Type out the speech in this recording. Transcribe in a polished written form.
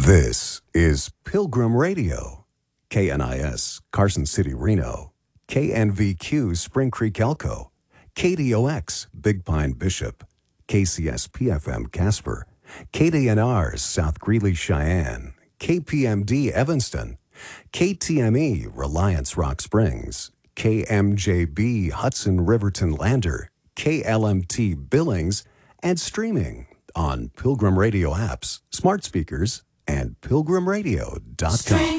This is Pilgrim Radio, KNIS, Carson City, Reno, KNVQ, Spring Creek, Elko, KDOX, Big Pine, Bishop, KCS PFM, Casper, KDNR, South Greeley, Cheyenne, KPMD, Evanston, KTME, Reliance, Rock Springs, KMJB, Hudson, Riverton, Lander, KLMT, Billings, and streaming on Pilgrim Radio apps, smart speakers, and pilgrimradio.com.